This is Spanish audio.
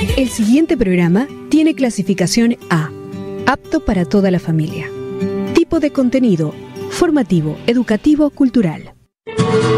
El siguiente programa tiene clasificación A, apto para toda la familia. Tipo de contenido: formativo, educativo, cultural.